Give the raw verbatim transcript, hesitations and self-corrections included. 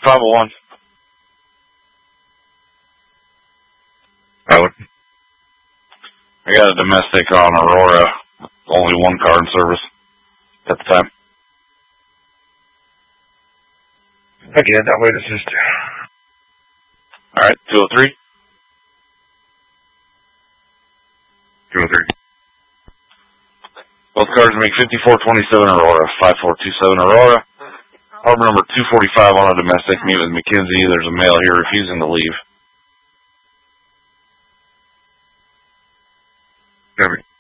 five oh one. Howard. I got a domestic on Aurora. Only one car in service at the time. Again, that way to sister. Alright, two oh three. two oh three. Both cars make fifty-four twenty-seven Aurora, five four two seven Aurora. Harbor number two forty-five on a domestic. Meet with McKenzie. There's a male here refusing to leave. Copy.